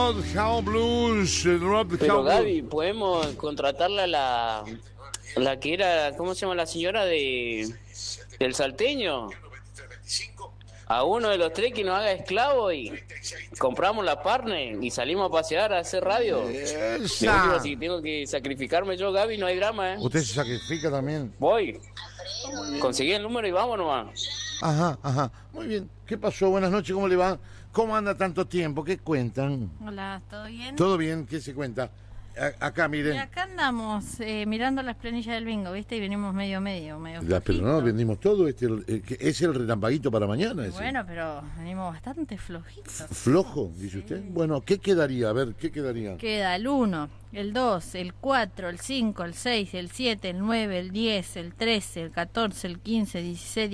Roadhouse Blues, Pero Gaby, podemos contratarla la que era, ¿cómo se llama la señora del Salteño? A uno de los tres que nos haga esclavo y compramos la partner y salimos a pasear a hacer radio. De última, si tengo que sacrificarme yo, Gaby, no hay drama, ¿eh? ¿Usted se sacrifica también? Voy. Conseguí el número y vámonos, man. Ajá. Muy bien. ¿Qué pasó? Buenas noches, ¿cómo le va? ¿Cómo anda tanto tiempo? ¿Qué cuentan? Hola, ¿todo bien? ¿Todo bien? ¿Qué se cuenta? Acá, miren. Y acá andamos mirando las planillas del bingo, ¿viste? Y venimos medio Pero no, vendimos todo. Es el relampaguito para mañana. Ese. Bueno, pero venimos bastante flojitos. ¿Flojo, dice usted? Bueno, ¿qué quedaría? A ver, ¿qué quedaría? Queda el 1, el 2, el 4, el 5, el 6, el 7, el 9, el 10, el 13, el 14, el 15, el 16,